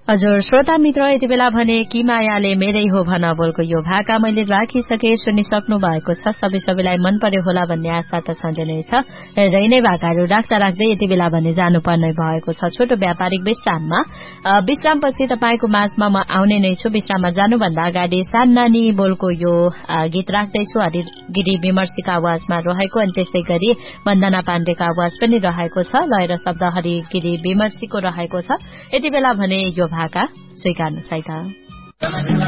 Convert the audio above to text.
हजुर श्रोता मित्र यति बेला भने कि मायाले मेरै हो भन बोलको यो भाका मैले राखिसके सुनिसक्नु भएको छ सबैलाई मन पर्यो होला भन्ने आशा त छँदै नै छ हेर्दै नै भाकाहरू राख्दा राख्दै यति बेला भने जानुपर्ने भएको छ छोटो व्यापारिक विश्राममा विश्रामपछि तपाईको माझमा म आउने नै छु विश्राममा जानुभन्दा अगाडि सान्नानी बोलको यो गीत राख्दैछु हरिगिरी विमर्शीका आवाजमा रहेको अनि त्यसै गरी वन्दना पाण्डेका आवाज पनि रहेको छ लय र शब्द हरिगिरी विमर्शीको रहेको छ यति बेला भने यो भाका स्वीकार्नु सहित